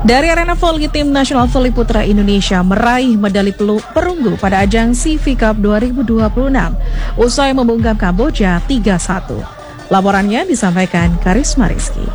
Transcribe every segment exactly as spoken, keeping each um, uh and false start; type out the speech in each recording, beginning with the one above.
Dari arena voli, tim nasional voli putra Indonesia meraih medali perunggu pada ajang C V Cup dua ribu dua puluh enam usai membungkam Kamboja tiga satu. Laporannya disampaikan Karisma Rizky.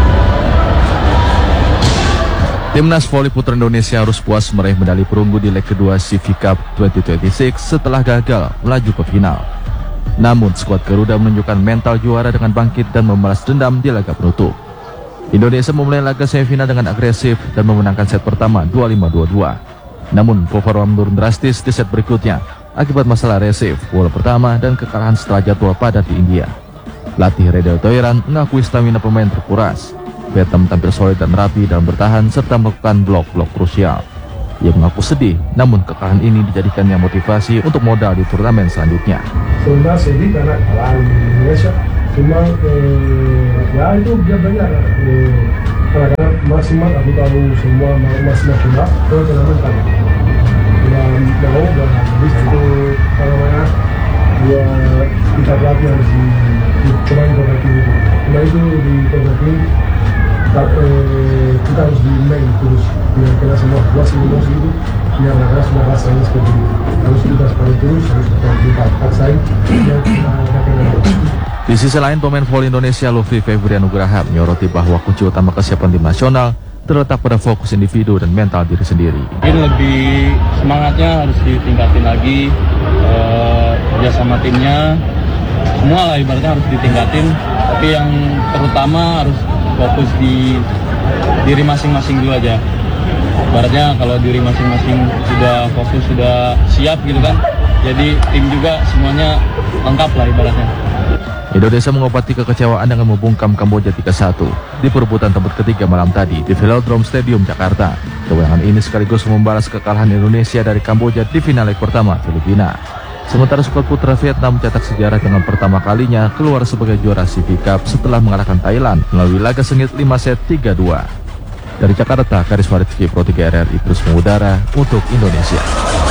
Timnas voli putra Indonesia harus puas meraih medali perunggu di leg kedua C V Cup dua ribu dua puluh enam setelah gagal melaju ke final. Namun skuad Garuda menunjukkan mental juara dengan bangkit dan membalas dendam di laga penutup. Indonesia memulai laga semifinal dengan agresif dan memenangkan set pertama dua lima dua dua. Namun performa menurun drastis di set berikutnya akibat masalah resif bola pertama dan kekalahan setelah jadwal padat di India. Pelatih Redel Toiran mengakui stamina pemain terkuras. Vietnam tampil solid dan rapi dalam bertahan serta melakukan blok-blok krusial. Ia mengaku sedih, namun kekalahan ini dijadikannya motivasi untuk modal di turnamen selanjutnya. Sebenarnya sedih karena kalah di Indonesia. Cuma eh, ya itu dia banyak eh, karena maksimal aku tahu semua maksimal kita kalau turnamen kan dan mau dan habis itu kalau mana dua kita pelatih harus di coba perbaiki itu. Cuma itu di perbaiki kita, eh, kita harus di main terus biar kita semua puas emosi itu biar mereka sudah rasanya seperti itu. Harus kita seperti terus harus kita paksain biar kita dapat. Di sisi lain, pemain voli Indonesia Lutfi Febrian Nugraha menyoroti bahwa kunci utama kesiapan tim nasional terletak pada fokus individu dan mental diri sendiri. Mungkin lebih semangatnya harus ditingkatin lagi, eh, kerjasama timnya, semua lah ibaratnya harus ditingkatin. Tapi yang terutama harus fokus di diri masing-masing dulu aja. Ibaratnya kalau diri masing-masing sudah fokus, sudah siap gitu kan, jadi tim juga semuanya lengkap lah ibaratnya. Indonesia mengobati kekecewaan dengan membungkam Kamboja tiga satu di perebutan tempat ketiga malam tadi di Velodrome Stadium Jakarta. Kemenangan ini sekaligus membalas kekalahan Indonesia dari Kamboja di final leg pertama Filipina. Sementara skuad putra Vietnam mencetak sejarah dengan pertama kalinya keluar sebagai juara C V Cup setelah mengalahkan Thailand melalui laga sengit lima set tiga dua. Dari Jakarta, Karisma Rizky, Pro tiga R R I terus mengudara untuk Indonesia.